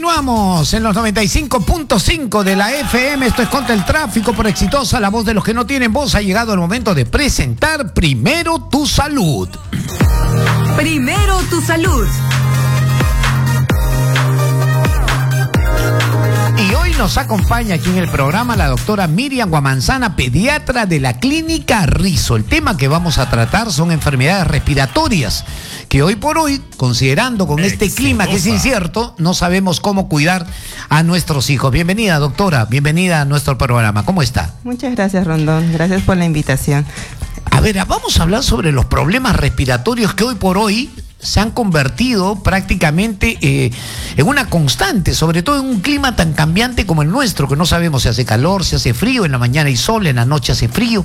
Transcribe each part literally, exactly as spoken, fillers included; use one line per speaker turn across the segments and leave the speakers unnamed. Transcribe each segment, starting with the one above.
Continuamos en los noventa y cinco punto cinco de la F M. Esto es Contra el Tráfico por Exitosa, la voz de los que no tienen voz. Ha llegado el momento de presentar Primero Tu Salud.
Primero Tu Salud.
Y hoy nos acompaña aquí en el programa la doctora Miriam Guamanzana, pediatra de la Clínica Rizo. El tema que vamos a tratar son enfermedades respiratorias, que hoy por hoy, considerando con este Exitosa. clima que es incierto, no sabemos cómo cuidar a nuestros hijos. Bienvenida, doctora, bienvenida a nuestro programa. ¿Cómo está?
Muchas gracias, Rondón. Gracias por la invitación.
A ver, vamos a hablar sobre los problemas respiratorios que hoy por hoy se han convertido prácticamente eh, en una constante, sobre todo en un clima tan cambiante como el nuestro, que no sabemos si hace calor, si hace frío, en la mañana hay sol, en la noche hace frío.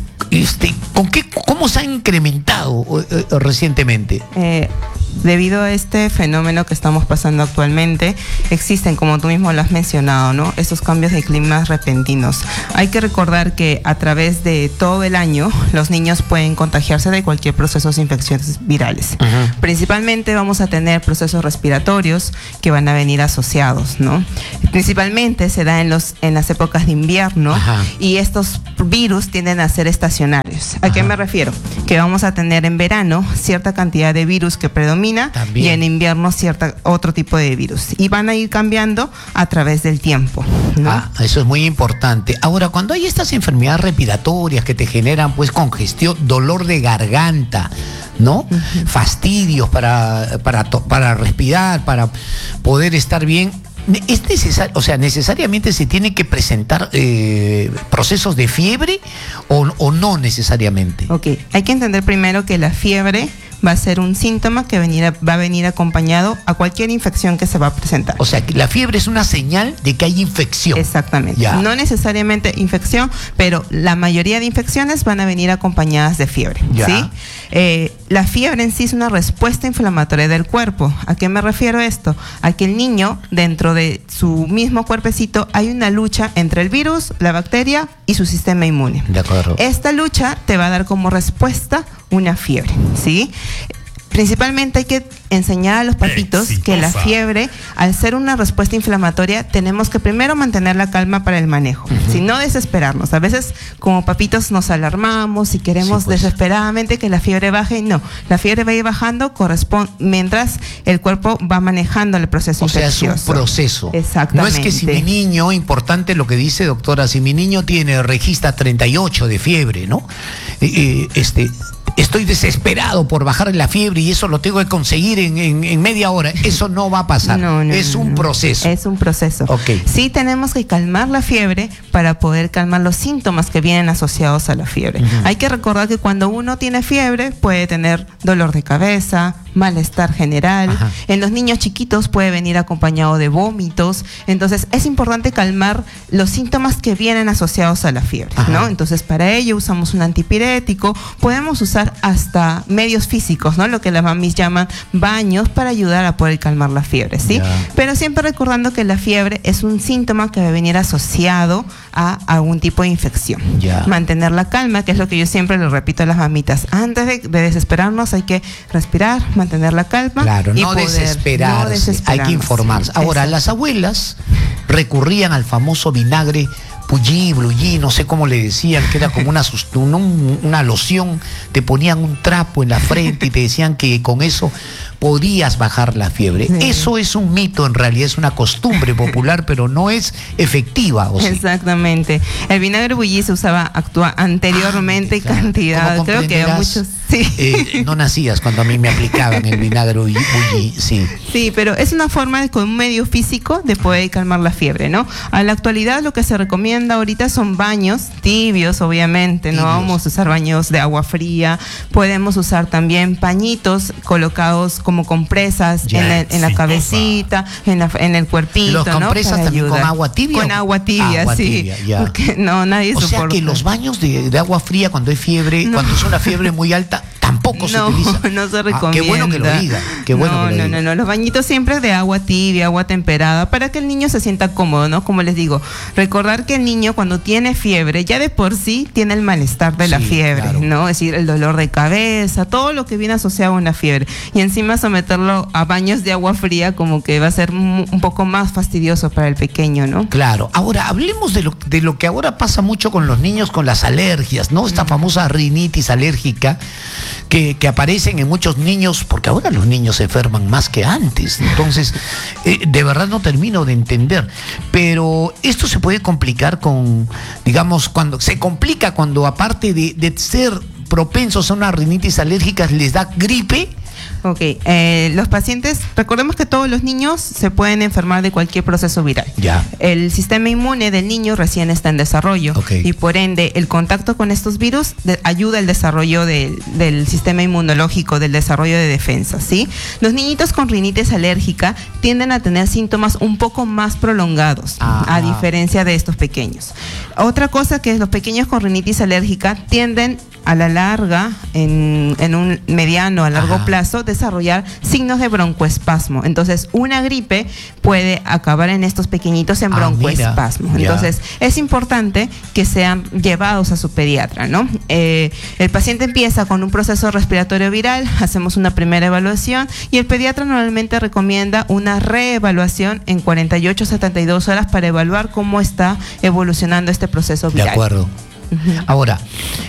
Este, ¿con qué, ¿Cómo se ha incrementado eh, recientemente?
Eh, debido a este fenómeno que estamos pasando actualmente, existen, como tú mismo lo has mencionado, ¿no?, estos cambios de climas repentinos. Hay que recordar que a través de todo el año los niños pueden contagiarse de cualquier proceso de infecciones virales. Uh-huh. Principalmente vamos a tener procesos respiratorios que van a venir asociados, ¿no? Principalmente se da en, los, en las épocas de invierno. Uh-huh. Y estos virus tienden a ser estacionarios. ¿A uh-huh. qué me refiero? Que vamos a tener en verano cierta cantidad de virus que predominan También. y en invierno cierta otro tipo de virus. Y van a ir cambiando a través del tiempo, ¿no?
Ah, eso es muy importante. Ahora, cuando hay estas enfermedades respiratorias que te generan pues congestión, dolor de garganta, ¿no? Uh-huh. Fastidios para, para, para respirar, para poder estar bien. ¿Es necesario, o sea, necesariamente se tiene que presentar eh, procesos de fiebre o, o no necesariamente?
Ok, hay que entender primero que la fiebre va a ser un síntoma que venir a, va a venir acompañado a cualquier infección que se va a presentar.
O sea, que la fiebre es una señal de que hay infección.
Exactamente.
Ya.
No necesariamente infección, pero la mayoría de infecciones van a venir acompañadas de fiebre. Ya. ¿Sí? Eh, la fiebre en sí es una respuesta inflamatoria del cuerpo. ¿A qué me refiero esto? A que el niño, dentro de su mismo cuerpecito, hay una lucha entre el virus, la bacteria y su sistema inmune.
De acuerdo.
Esta lucha te va a dar como respuesta una fiebre, ¿sí? Principalmente hay que enseñar a los papitos Exitosa. que la fiebre, al ser una respuesta inflamatoria, tenemos que primero mantener la calma para el manejo, uh-huh. si no desesperarnos. A veces como papitos nos alarmamos y queremos sí, pues. desesperadamente que la fiebre baje. No, la fiebre va a ir bajando corresponde, mientras el cuerpo va manejando el proceso
o
infeccioso.
O sea, es un proceso.
Exactamente.
No es que si mi niño, importante lo que dice doctora, si mi niño tiene, registra treinta y ocho de fiebre, ¿no? Eh, este... estoy desesperado por bajar la fiebre y eso lo tengo que conseguir en, en, en media hora. Eso no va a pasar.
No, no,
es un
no.
proceso.
Es un proceso.
Okay.
Sí tenemos que calmar la fiebre para poder calmar los síntomas que vienen asociados a la fiebre. Uh-huh. Hay que recordar que cuando uno tiene fiebre puede tener dolor de cabeza, malestar general. Ajá. En los niños chiquitos puede venir acompañado de vómitos. Entonces es importante calmar los síntomas que vienen asociados a la fiebre, Ajá. ¿no? Entonces para ello usamos un antipirético. Podemos usar hasta medios físicos, ¿no? Lo que las mamis llaman baños para ayudar a poder calmar la fiebre, ¿sí? Yeah. Pero siempre recordando que la fiebre es un síntoma que va a venir asociado a algún tipo de infección. Yeah. Mantener la calma, que es lo que yo siempre le repito a las mamitas. Antes de, de desesperarnos hay que respirar, mantener la calma.
Claro,
y
no,
poder,
desesperarse,
no desesperarnos.
Hay que informarse. Ahora, Exacto. las abuelas recurrían al famoso vinagre Puyí, Bluyí, no sé cómo le decían, que era como una, una, una loción, te ponían un trapo en la frente y te decían que con eso podías bajar la fiebre. Sí. Eso es un mito, en realidad es una costumbre popular, pero no es efectiva. ¿O sí?
Exactamente. El vinagre Bulli se usaba actúa anteriormente, ah, claro. cantidad, creo que muchos. Sí.
Eh, no nacías cuando a mí me aplicaban el vinagre Bulli, sí.
Sí, pero es una forma de, con un medio físico de poder calmar la fiebre, ¿no? A la actualidad lo que se recomienda ahorita son baños tibios, obviamente, no tibios. Vamos a usar baños de agua fría, podemos usar también pañitos colocados como compresas ya, en, el, en la cabecita, en, la, en el cuerpito,
¿Los compresas
¿no?
también con agua tibia?
Con agua tibia,
agua
sí.
Tibia, ya.
Porque no, nadie
o
soporta.
sea que los baños de, de agua fría cuando hay fiebre, no. cuando es una fiebre muy alta, tampoco tampoco se
no,
utiliza.
No se recomienda.
Ah, qué bueno que lo diga. Qué bueno
no,
que lo
no,
diga.
no, no. Los bañitos siempre de agua tibia, agua temperada, para que el niño se sienta cómodo, ¿no? Como les digo, recordar que el niño cuando tiene fiebre, ya de por sí tiene el malestar de
Sí,
la fiebre,
claro.
¿no? Es decir, el dolor de cabeza, todo lo que viene asociado a una fiebre. Y encima someterlo a baños de agua fría como que va a ser un poco más fastidioso para el pequeño, ¿no?
Claro. Ahora, hablemos de lo, de lo que ahora pasa mucho con los niños con las alergias, ¿no? Esta famosa rinitis alérgica que, que aparecen en muchos niños, porque ahora los niños se enferman más que antes. Entonces, eh, de verdad no termino de entender. Pero esto se puede complicar con, digamos, cuando se complica cuando aparte de, de ser propensos a una rinitis alérgica les da gripe.
Ok, eh, los pacientes, recordemos que todos los niños se pueden enfermar de cualquier proceso viral.
Ya.
El sistema inmune del niño recién está en desarrollo,
Okay.
y por ende el contacto con estos virus de, ayuda al desarrollo de, del sistema inmunológico, del desarrollo de defensa, ¿sí? Los niñitos con rinitis alérgica tienden a tener síntomas un poco más prolongados,
Ah.
a diferencia de estos pequeños. Otra cosa que los pequeños con rinitis alérgica tienden a la larga, en, en un mediano a largo
Ajá.
plazo, desarrollar signos de broncoespasmo. Entonces, una gripe puede acabar en estos pequeñitos en
Ah,
broncoespasmo.
mira.
Entonces, es importante que sean llevados a su pediatra, ¿no? Eh, el paciente empieza con un proceso respiratorio viral, hacemos una primera evaluación y el pediatra normalmente recomienda una reevaluación en cuarenta y ocho a setenta y dos horas para evaluar cómo está evolucionando este proceso viral.
De acuerdo. Ahora,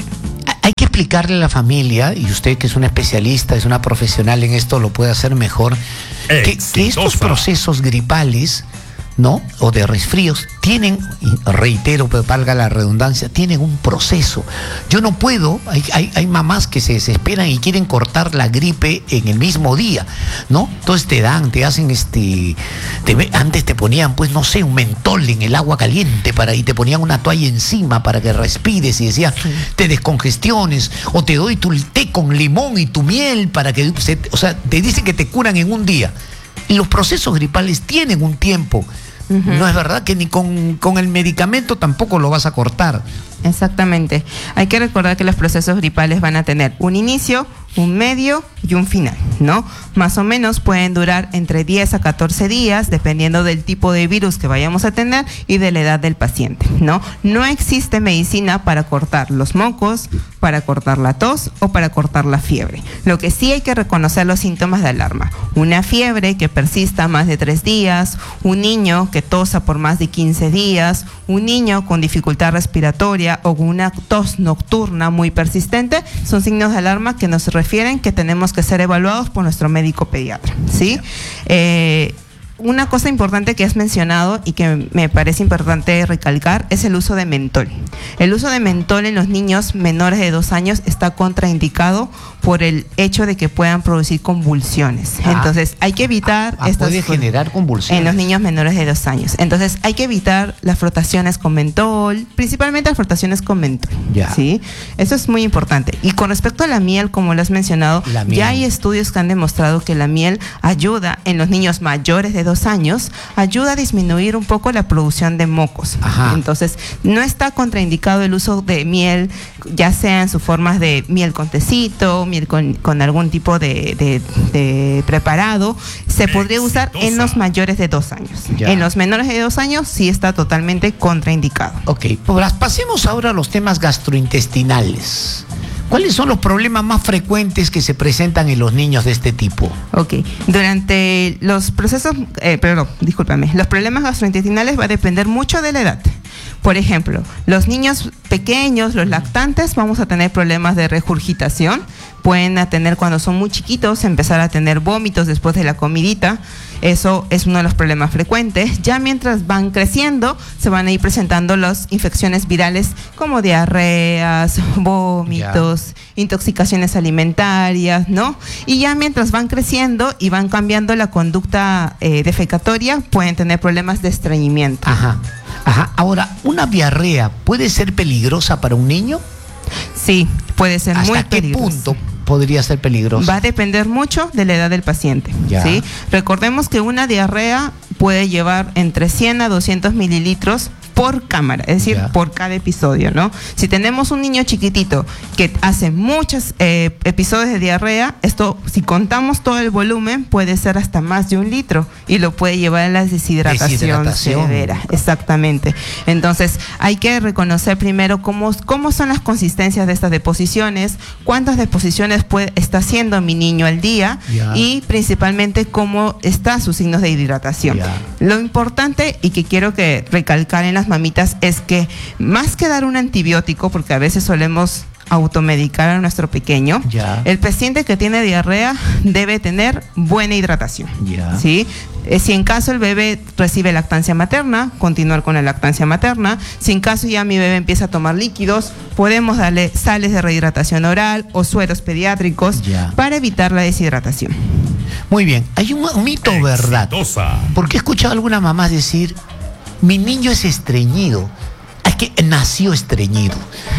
hay que explicarle a la familia, y usted que es una especialista, es una profesional en esto, lo puede hacer mejor, que, que estos procesos gripales, ¿no? O de resfríos, tienen, y reitero, pero valga la redundancia, tienen un proceso. Yo no puedo, hay, hay, hay mamás que se desesperan y quieren cortar la gripe en el mismo día, ¿no? Entonces te dan, te hacen este, te, antes te ponían, pues no sé, un mentol en el agua caliente para, y te ponían una toalla encima para que respires y decían, sí, te descongestiones, o te doy tu té con limón y tu miel para que, se, o sea, te dicen que te curan en un día. Y los procesos gripales tienen un tiempo. Uh-huh. No es verdad que ni con, con el medicamento tampoco lo vas a cortar.
Exactamente. Hay que recordar que los procesos gripales van a tener un inicio, un medio y un final, ¿no? Más o menos pueden durar entre diez a catorce días, dependiendo del tipo de virus que vayamos a tener y de la edad del paciente, ¿no? No existe medicina para cortar los mocos, para cortar la tos o para cortar la fiebre. Lo que sí hay que reconocer los síntomas de alarma. Una fiebre que persista más de tres días, un niño que tosa por más de quince días, un niño con dificultad respiratoria o con una tos nocturna muy persistente, son signos de alarma que nos refieren que tenemos que ser evaluados por nuestro médico pediatra, ¿sí? Eh, Una cosa importante que has mencionado y que me parece importante recalcar es el uso de mentol. El uso de mentol en los niños menores de dos años está contraindicado por el hecho de que puedan producir convulsiones. Ah, Entonces hay que evitar
ah,
estas
puede generar convulsiones
en los niños menores de dos años. Entonces hay que evitar las frotaciones con mentol, principalmente las frotaciones con mentol.
Ya.
¿Sí? Eso es muy importante. Y con respecto a la miel, como lo has mencionado, ya hay estudios que han demostrado que la miel ayuda en los niños mayores de dos años, ayuda a disminuir un poco la producción de mocos.
Ajá.
Entonces, no está contraindicado el uso de miel, ya sea en sus formas de miel con tecito, miel con, con algún tipo de, de, de preparado. Se podría usar en los mayores de dos años. Ya. En los menores de dos años sí está totalmente contraindicado.
Ok, pues pasemos ahora a los temas gastrointestinales. ¿Cuáles son los problemas más frecuentes que se presentan en los niños de este tipo?
Ok, durante los procesos, eh, perdón, discúlpame, los problemas gastrointestinales va a depender mucho de la edad. Por ejemplo, los niños pequeños, los lactantes, vamos a tener problemas de regurgitación. Pueden a tener, cuando son muy chiquitos, empezar a tener vómitos después de la comidita. Eso es uno de los problemas frecuentes. Ya mientras van creciendo, se van a ir presentando las infecciones virales como diarreas, vómitos, yeah. intoxicaciones alimentarias, ¿no? Y ya mientras van creciendo y van cambiando la conducta eh, defecatoria, pueden tener problemas de estreñimiento.
Ajá. Ajá. Ahora, ¿una diarrea puede ser peligrosa para un niño?
Sí, puede ser muy peligrosa.
¿Hasta qué punto podría ser peligroso?
Va a depender mucho de la edad del paciente.
Ya.
¿Sí? Recordemos que una diarrea puede llevar entre cien a doscientos mililitros por cámara, es decir,
Ya.
por cada episodio, ¿no? Si tenemos un niño chiquitito que hace muchos eh, episodios de diarrea, esto, si contamos todo el volumen, puede ser hasta más de un litro y lo puede llevar a la deshidratación,
Deshidratación.
severa. Exactamente. Entonces, hay que reconocer primero cómo, cómo son las consistencias de estas deposiciones, cuántas deposiciones puede, está haciendo mi niño al día
Ya.
y principalmente cómo están sus signos de hidratación.
Ya.
Lo importante y que quiero que recalcar en las mamitas es que más que dar un antibiótico, porque a veces solemos automedicar a nuestro pequeño,
Ya.
el paciente que tiene diarrea debe tener buena hidratación.
Ya.
¿Sí? Eh, Si en caso el bebé recibe lactancia materna, continuar con la lactancia materna. Si en caso ya mi bebé empieza a tomar líquidos, podemos darle sales de rehidratación oral o sueros pediátricos
Ya.
para evitar la deshidratación.
Muy bien, hay un, un mito, ¿verdad?
Exitosa.
Porque he escuchado a algunas mamás decir, mi niño es estreñido. Es que nació estreñido.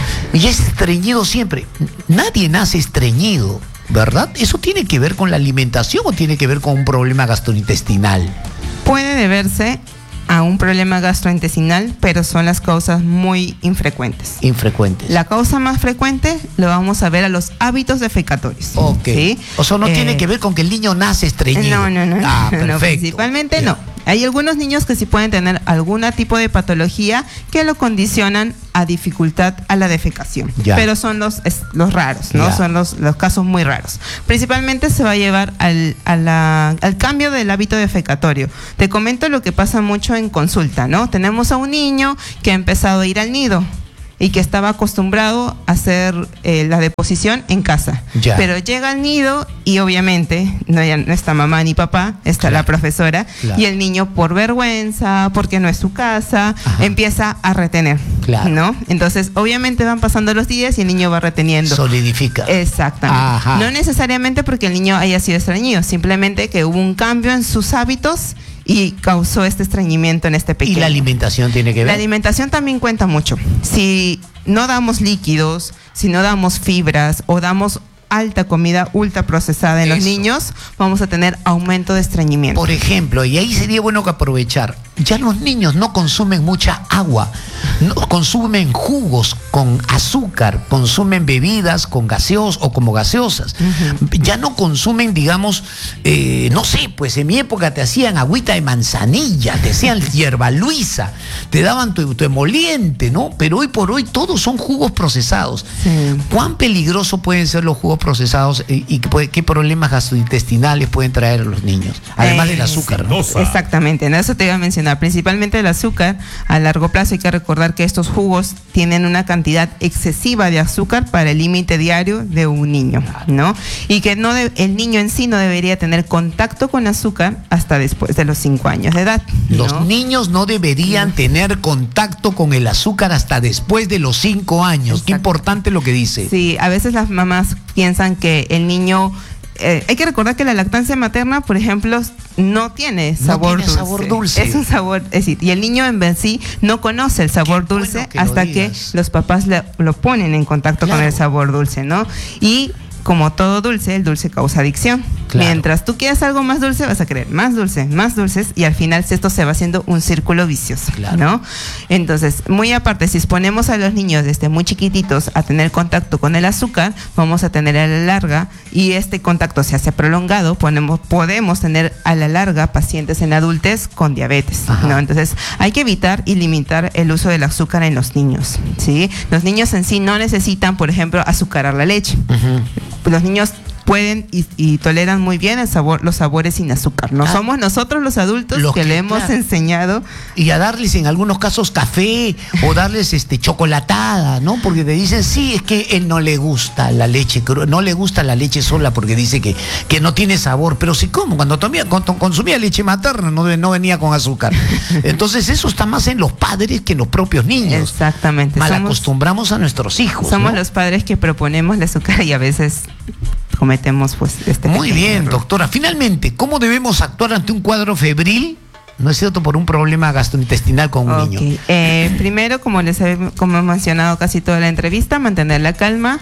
Y es estreñido siempre. Nadie nace estreñido, ¿verdad? ¿Eso tiene que ver con la alimentación o tiene que ver con un problema gastrointestinal?
Puede deberse a un problema gastrointestinal, pero son las causas muy infrecuentes.
Infrecuentes.
La causa más frecuente lo vamos a ver a los hábitos defecatorios.
Ok.
¿Sí?
O sea, no
Eh,
tiene que ver con que el niño nace estreñido.
No, no, no.
Ah,
no,
perfecto.
principalmente
Ya.
no. Hay algunos niños que sí pueden tener algún tipo de patología que lo condicionan a dificultad a la defecación.
Ya.
Pero son los, es- los raros, ¿no?
Ya.
Son los, los casos muy raros. Principalmente se va a llevar al, a la- al cambio del hábito defecatorio. Te comento lo que pasa mucho en consulta, ¿no? Tenemos a un niño que ha empezado a ir al nido y que estaba acostumbrado a hacer eh, la deposición en casa.
Ya.
Pero llega al nido y obviamente no, ya no está mamá ni papá, está
Claro.
la profesora,
Claro.
y el niño por vergüenza, porque no es su casa,
Ajá.
empieza a retener,
Claro.
¿no? Entonces, obviamente van pasando los días y el niño va reteniendo.
Solidifica.
Exactamente.
Ajá.
No necesariamente porque el niño haya sido estreñido, simplemente que hubo un cambio en sus hábitos y causó este estreñimiento en este
¿Y
pequeño.
la alimentación tiene que ver?
La alimentación también cuenta mucho. Si no damos líquidos, si no damos fibras o damos alta comida ultra procesada en los
Eso.
niños, vamos a tener aumento de estreñimiento.
Por ejemplo, y ahí sería bueno que aprovechar, ya los niños no consumen mucha agua, no consumen jugos con azúcar, consumen bebidas con gaseos o como gaseosas. Ya no consumen, digamos, eh, no sé, pues en mi época te hacían agüita de manzanilla, te hacían hierba luisa, te daban tu, tu emoliente, ¿no? Pero hoy por hoy todos son jugos procesados.
Sí.
¿Cuán peligroso pueden ser los jugos procesados y, y qué, puede- qué problemas gastrointestinales pueden traer a los niños? Además
Eh,
del azúcar, ¿no?
Exitosa.
Exactamente, en eso te iba a mencionar. Principalmente el azúcar, a largo plazo hay que recordar que estos jugos tienen una cantidad excesiva de azúcar para el límite diario de un niño, ¿no? Y que no de- el niño en sí no debería tener contacto con azúcar hasta después de los cinco años de edad, ¿no?
Los niños no deberían tener contacto con el azúcar hasta después de los cinco años. Qué
Exacto.
importante lo que dice.
Sí, a veces las mamás piensan que el niño... eh, hay que recordar que la lactancia materna, por ejemplo, no tiene sabor
tiene
dulce.
sabor dulce.
Es un sabor, es decir, y el niño en sí no conoce el sabor
Qué bueno
dulce
que lo
hasta que
digas.
los papás le- lo ponen en contacto con
Claro.
el sabor dulce, ¿no? Y como todo dulce, el dulce causa adicción.
Claro.
Mientras tú quieras algo más dulce, vas a querer más dulce, más dulces, y al final esto se va haciendo un círculo vicioso,
Claro.
¿no? Entonces, muy aparte, si exponemos a los niños desde muy chiquititos a tener contacto con el azúcar, vamos a tener a la larga, y este contacto se hace prolongado, ponemos, podemos tener a la larga pacientes en adultez con diabetes,
Ajá.
¿no? Entonces, hay que evitar y limitar el uso del azúcar en los niños, ¿sí? Los niños en sí no necesitan, por ejemplo, azucarar la leche.
Ujú.
Los niños pueden y, y toleran muy bien el sabor, los sabores sin azúcar. No
Ah.
somos nosotros los adultos
Los
que,
que,
le hemos
claro.
enseñado.
Y a darles en algunos casos café o darles este chocolatada, ¿no? Porque te dicen, sí, es que él no le gusta la leche, cru- no le gusta la leche sola porque dice que, que no tiene sabor. Pero sí, ¿cómo? Cuando, tomía, cuando consumía leche materna no, no venía con azúcar. Entonces eso está más en los padres que en los propios niños.
Exactamente.
Mal
Somos,
acostumbramos a nuestros hijos.
somos
¿no?
los padres que proponemos el azúcar y a veces cometemos pues este
Muy
pequeño
bien,
error.
doctora. Finalmente, ¿cómo debemos actuar ante un cuadro febril? ¿No es cierto? Por un problema gastrointestinal con un
Ok.
niño.
Eh, primero, como les he como he mencionado casi toda la entrevista, mantener la calma,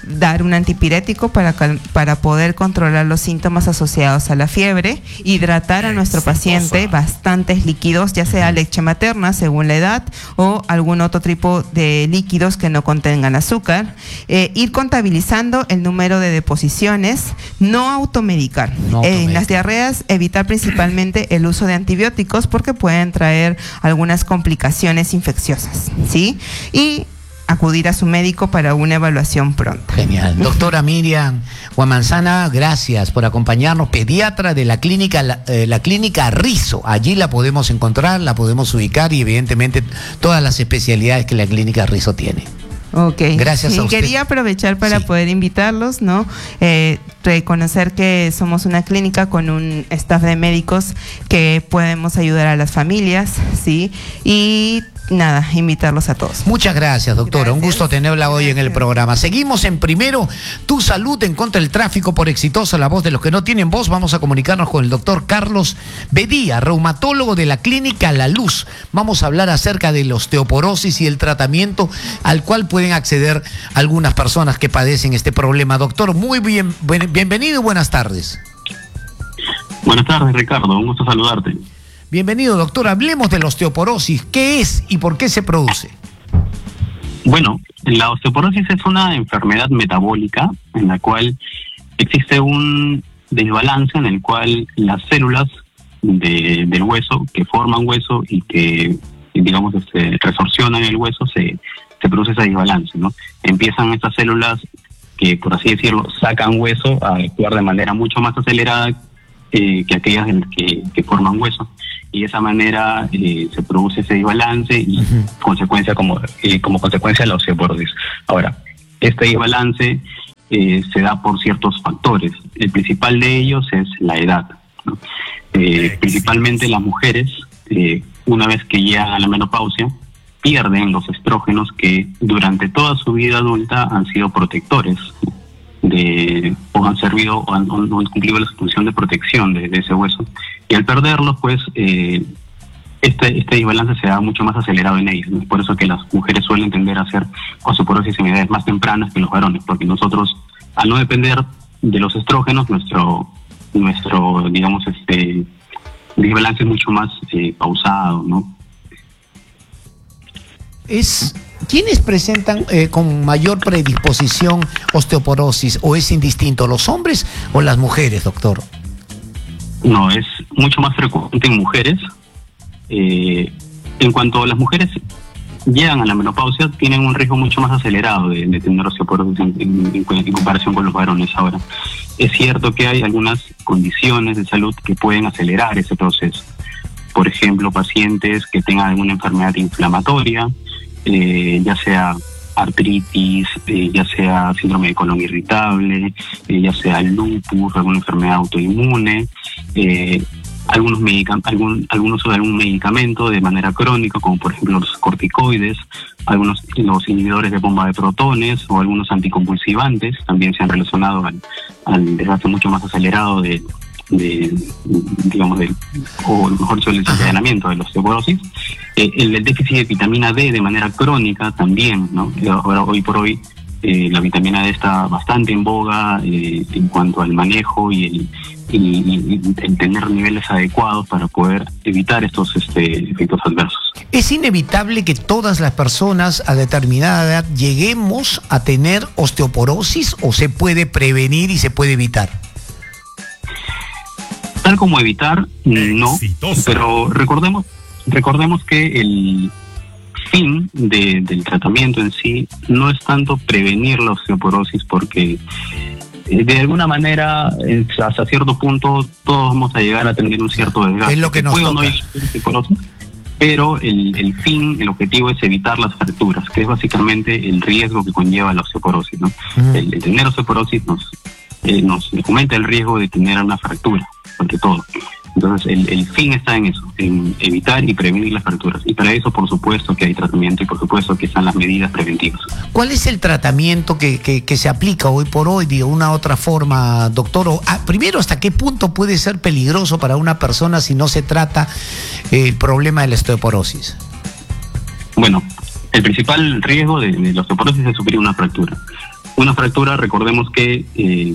dar un antipirético para, para poder controlar los síntomas asociados a la fiebre, hidratar a nuestro paciente bastantes líquidos, ya sea leche materna según la edad o algún otro tipo de líquidos que no contengan azúcar, eh, ir contabilizando el número de deposiciones, no automedicar. No eh, en las diarreas evitar principalmente el uso de antibióticos porque pueden traer algunas complicaciones infecciosas, ¿sí? Y acudir a su médico para una evaluación pronta.
Genial. Doctora Miriam Guamanzana, gracias por acompañarnos, pediatra de la clínica, la, eh, la clínica Rizo. Allí la podemos encontrar, la podemos ubicar y evidentemente todas las especialidades que la clínica Rizo tiene.
Ok,
gracias
sí,
a usted.
Quería aprovechar para
sí.
poder invitarlos, ¿no? Eh, reconocer que somos una clínica con un staff de médicos que podemos ayudar a las familias, ¿sí? Y nada, invitarlos a todos.
Muchas gracias, doctora.
Gracias.
Un gusto tenerla gracias. hoy en el programa. Seguimos en Primero Tu Salud en contra del tráfico por Exitosa, la voz de los que no tienen voz. Vamos a comunicarnos con el doctor Carlos Bedía, reumatólogo de la clínica La Luz. Vamos a hablar acerca de la osteoporosis y el tratamiento al cual pueden acceder algunas personas que padecen este problema. Doctor, muy bien, bienvenido y buenas tardes.
Buenas tardes, Ricardo. Un gusto saludarte.
Bienvenido, doctor. Hablemos de la osteoporosis. ¿Qué es y por qué se produce?
Bueno, la osteoporosis es una enfermedad metabólica en la cual existe un desbalance en el cual las células de, del hueso que forman hueso y que, digamos, este, resorcionan el hueso, se, se produce ese desbalance, ¿no? Empiezan estas células que, por así decirlo, sacan hueso a actuar de manera mucho más acelerada eh, que aquellas que, que forman hueso. Y de esa manera eh, se produce ese desbalance y uh-huh. consecuencia como eh, como consecuencia de la osteoporosis. Ahora, este desbalance eh, se da por ciertos factores. El principal de ellos es la edad, ¿no? Eh, principalmente las mujeres, eh, una vez que llegan a la menopausia, pierden los estrógenos que durante toda su vida adulta han sido protectores de o han servido o han, o han cumplido la función de protección de, de ese hueso, y al perderlos pues eh, este este desbalance se da mucho más acelerado en ellos, ¿no? Por eso que las mujeres suelen tender a hacer osteoporosis en edades más tempranas que los varones, porque nosotros, al no depender de los estrógenos, nuestro nuestro digamos este desbalance es mucho más eh, pausado, ¿no?
Es ¿Quiénes presentan eh, con mayor predisposición osteoporosis, o es indistinto, los hombres o las mujeres, doctor?
No, es mucho más frecuente en mujeres. Eh, en cuanto a las mujeres llegan a la menopausia, tienen un riesgo mucho más acelerado de, de tener osteoporosis en, en, en, en comparación con los varones. Ahora, es cierto que hay algunas condiciones de salud que pueden acelerar ese proceso. Por ejemplo, pacientes que tengan alguna enfermedad inflamatoria, Eh, ya sea artritis, eh, ya sea síndrome de colon irritable, eh, ya sea lupus, alguna enfermedad autoinmune, eh, algunos medicam- algún, algún uso de algún medicamento de manera crónica, como por ejemplo los corticoides, algunos los inhibidores de bomba de protones o algunos anticonvulsivantes también se han relacionado al, al desgaste mucho más acelerado de de digamos del o mejor dicho el desencadenamiento de la osteoporosis. Eh, el, el déficit de vitamina D de manera crónica también, ¿no? Ahora, hoy por hoy eh, la vitamina D está bastante en boga eh, en cuanto al manejo y el, y, y, y el tener niveles adecuados para poder evitar estos este, efectos adversos.
¿Es inevitable que todas las personas a determinada edad lleguemos a tener osteoporosis, o se puede prevenir y se puede evitar?
Tal como evitar, no, Exitosa. Pero recordemos recordemos que el fin de, del tratamiento en sí no es tanto prevenir la osteoporosis, porque eh, de alguna manera eh, hasta cierto punto todos vamos a llegar a tener un cierto desgaste.
Es lo que nos
Puedo
toca.
No ir osteoporosis, pero el, el fin, el objetivo es evitar las fracturas, que es básicamente el riesgo que conlleva la osteoporosis, ¿no? Uh-huh. el, el tener osteoporosis nos, eh, nos aumenta el riesgo de tener una fractura, ante todo. Entonces el, el fin está en eso, en evitar y prevenir las fracturas, y para eso por supuesto que hay tratamiento y por supuesto que están las medidas preventivas.
¿Cuál es el tratamiento que, que, que se aplica hoy por hoy de una u otra forma, doctor? O, ah, primero, ¿hasta qué punto puede ser peligroso para una persona si no se trata eh, el problema de la osteoporosis?
Bueno, el principal riesgo de, de la osteoporosis es sufrir una fractura. Una fractura, recordemos que eh,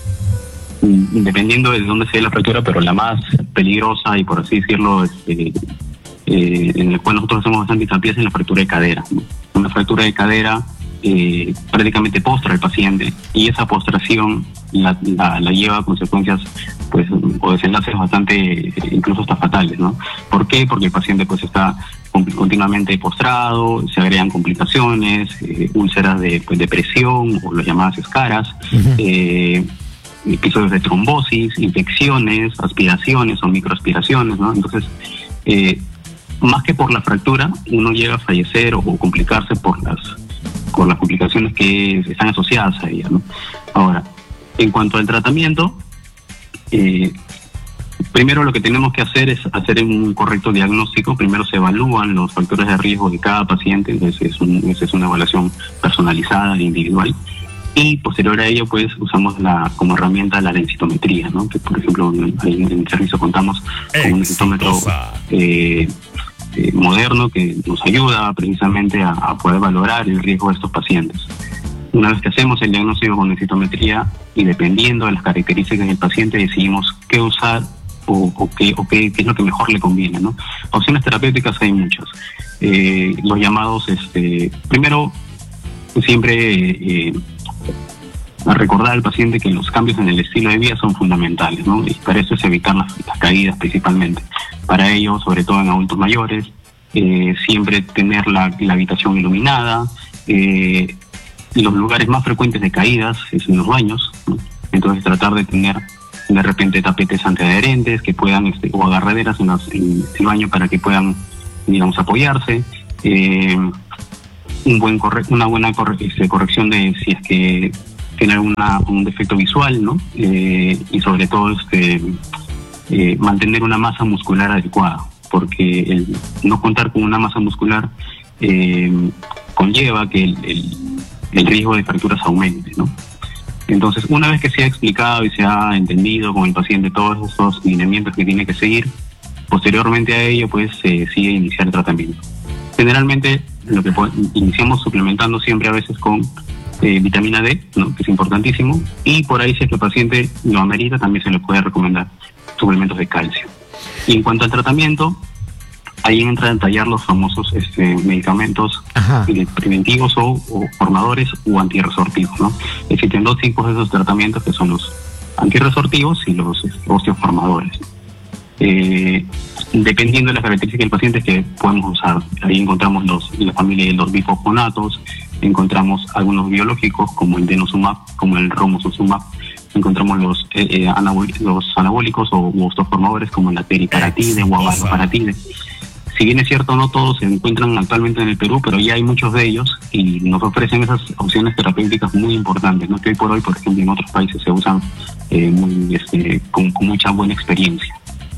dependiendo de dónde sea la fractura, pero la más peligrosa y por así decirlo, este, eh, en la cual nosotros hacemos bastante hincapié es en la fractura de cadera, ¿no? Una fractura de cadera eh, prácticamente postra al paciente, y esa postración la, la, la lleva a consecuencias pues o desenlaces bastante, incluso hasta fatales, ¿no? ¿Por qué? Porque el paciente pues está continuamente postrado, se agregan complicaciones, eh, úlceras de pues, depresión o las llamadas escaras, uh-huh. eh, episodios de trombosis, infecciones, aspiraciones o microaspiraciones, ¿no? Entonces, eh, más que por la fractura, uno llega a fallecer o, o complicarse por las por las complicaciones que están asociadas a ella, ¿no? Ahora, en cuanto al tratamiento, eh, primero lo que tenemos que hacer es hacer un correcto diagnóstico. Primero se evalúan los factores de riesgo de cada paciente, entonces es, un, es una evaluación personalizada e individual. Y posterior a ello, pues, usamos la como herramienta la densitometría, ¿no? Que, por ejemplo, ahí en el servicio contamos con un densitómetro eh, eh, moderno que nos ayuda precisamente a, a poder valorar el riesgo de estos pacientes. Una vez que hacemos el diagnóstico con densitometría y dependiendo de las características del paciente, decidimos qué usar o, o, qué, o qué, qué es lo que mejor le conviene, ¿no? Opciones terapéuticas hay muchas. Eh, los llamados, este, primero, siempre... Eh, a recordar al paciente que los cambios en el estilo de vida son fundamentales, ¿no? Y para eso es evitar las, las caídas principalmente. Para ello, sobre todo en adultos mayores, eh, siempre tener la, la habitación iluminada. Eh, los lugares más frecuentes de caídas es en los baños, ¿no? Entonces tratar de tener de repente tapetes antiadherentes que puedan, este, o agarraderas en, las, en el baño para que puedan, digamos, apoyarse. Eh, un buen corre una buena corre este, corrección de si es que tiene alguna, un defecto visual, ¿no? Eh, y sobre todo este, eh, mantener una masa muscular adecuada, porque el no contar con una masa muscular eh, conlleva que el, el, el riesgo de fracturas aumente, ¿no? Entonces, una vez que se ha explicado y se ha entendido con el paciente todos esos lineamientos que tiene que seguir, posteriormente a ello, pues se sigue iniciar el tratamiento. Generalmente, lo que iniciamos suplementando siempre a veces con Eh, vitamina D, ¿no? Que es importantísimo, y por ahí si es que el paciente lo amerita, también se le puede recomendar suplementos de calcio. Y en cuanto al tratamiento, ahí entra a detallar los famosos este, medicamentos eh, preventivos o, o formadores o antirresortivos, ¿no? Existen dos tipos de esos tratamientos, que son los antirresortivos y los este, osteoformadores. Eh, dependiendo de las características del paciente que podemos usar, ahí encontramos los, la familia de los bifosfonatos, encontramos algunos biológicos como el denosumab, como el romosozumab, encontramos los, eh, eh, anabólicos, los anabólicos o osteoformadores como la teriparatide o abaloparatide. Si bien es cierto, no todos se encuentran actualmente en el Perú, pero ya hay muchos de ellos y nos ofrecen esas opciones terapéuticas muy importantes, ¿no? Que hoy por hoy, por ejemplo, en otros países se usan eh, muy, este, con, con mucha buena experiencia.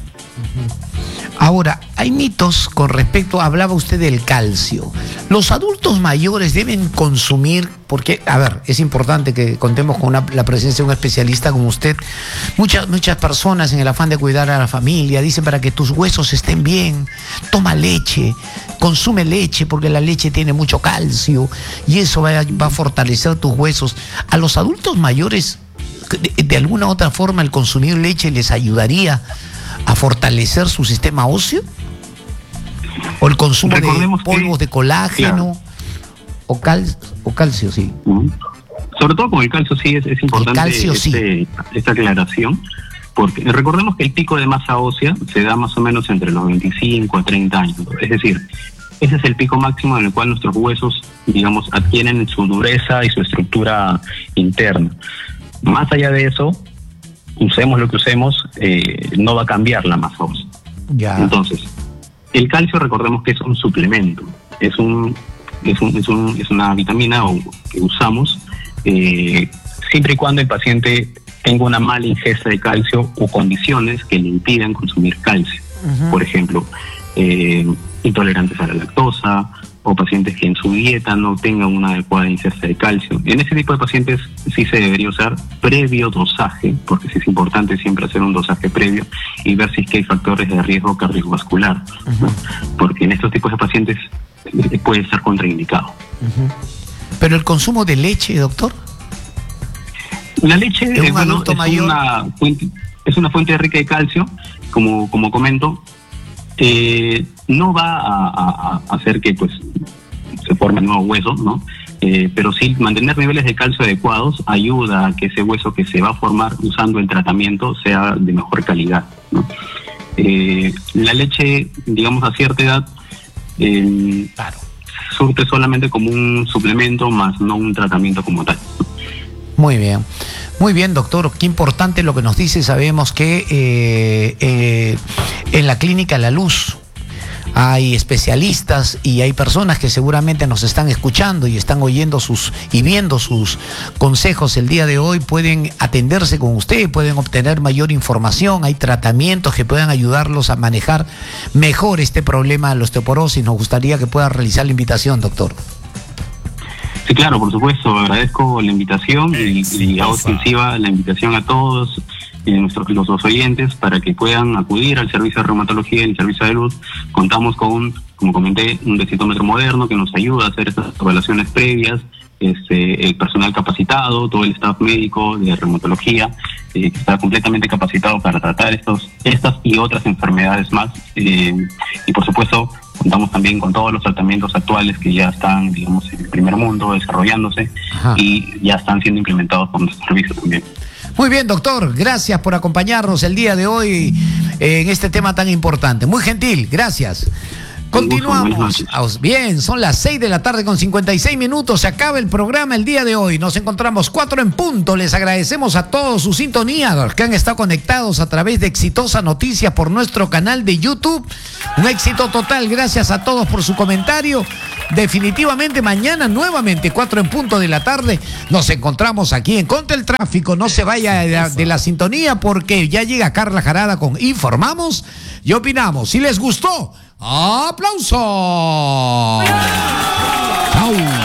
Ahora, hay mitos con respecto, hablaba usted del calcio. Los adultos mayores deben consumir, porque, a ver, es importante que contemos con una, la presencia de un especialista como usted. Muchas, muchas personas en el afán de cuidar a la familia dicen para que tus huesos estén bien, toma leche, consume leche porque la leche tiene mucho calcio y eso va a, va a fortalecer tus huesos. A los adultos mayores, de, de alguna u otra forma, el consumir leche les ayudaría a fortalecer su sistema óseo, o el consumo Recordemos de polvos que, de colágeno, claro. o, cal, o calcio, sí. Uh-huh.
Sobre todo con el calcio sí es, es importante calcio, este, sí. esta aclaración, porque recordemos que el pico de masa ósea se da más o menos entre los veinticinco a treinta años, es decir, ese es el pico máximo en el cual nuestros huesos, digamos, adquieren su dureza y su estructura interna. Más allá de eso, usemos lo que usemos, eh, no va a cambiar la masa ósea. Ya. Entonces, el calcio, recordemos que es un suplemento, es un es un es, un, es una vitamina o, que usamos eh, siempre y cuando el paciente tenga una mala ingesta de calcio o condiciones que le impidan consumir calcio. Uh-huh. Por ejemplo, eh, intolerantes a la lactosa, o pacientes que en su dieta no tengan una adecuada ingesta de calcio. En ese tipo de pacientes sí se debería usar previo dosaje, porque sí es importante siempre hacer un dosaje previo y ver si es que hay factores de riesgo cardiovascular, uh-huh. ¿no? Porque en estos tipos de pacientes puede estar contraindicado.
Uh-huh. Pero el consumo de leche, doctor,
La leche
en
eh,
un
bueno,
adulto
es
mayor.
una fuente, es una fuente rica de calcio, como, como comento. Eh, no va a, a, a hacer que pues se forme nuevo hueso, ¿no? Eh, pero sí mantener niveles de calcio adecuados ayuda a que ese hueso que se va a formar usando el tratamiento sea de mejor calidad, ¿no? Eh, la leche, digamos a cierta edad, eh,
Claro.
surte solamente como un suplemento más no un tratamiento como tal.
Muy bien, muy bien, doctor. Qué importante lo que nos dice. Sabemos que eh, eh, en la clínica La Luz hay especialistas y hay personas que seguramente nos están escuchando y están oyendo sus y viendo sus consejos el día de hoy. Pueden atenderse con usted, pueden obtener mayor información. Hay tratamientos que puedan ayudarlos a manejar mejor este problema de la osteoporosis. Nos gustaría que pueda realizar la invitación, doctor.
Sí, claro, por supuesto, agradezco la invitación y, y hago extensiva la invitación a todos eh, nuestros los, los oyentes para que puedan acudir al servicio de reumatología y el servicio de salud. Contamos con, como comenté, un densitométro moderno que nos ayuda a hacer estas evaluaciones previas, este, el personal capacitado, todo el staff médico de reumatología eh, que está completamente capacitado para tratar estos, estas y otras enfermedades más. Eh, y por supuesto, contamos también con todos los tratamientos actuales que ya están, digamos, en el primer mundo desarrollándose. Ajá. Y ya están siendo implementados por nuestro servicio también.
Muy bien, doctor. Gracias por acompañarnos el día de hoy en este tema tan importante. Muy gentil. Gracias. Continuamos. Bien, son las seis de la tarde con cincuenta y seis minutos. Se acaba el programa el día de hoy. Nos encontramos cuatro en punto. Les agradecemos a todos su sintonía, los que han estado conectados a través de Exitosa Noticias por nuestro canal de YouTube. Un éxito total. Gracias a todos por su comentario. Definitivamente mañana nuevamente cuatro en punto de la tarde nos encontramos aquí en Contra el Tráfico. No se vaya de la, de la sintonía porque ya llega Carla Jarada con Informamos y Opinamos. Si les gustó, ¡aplauso! ¡Chau!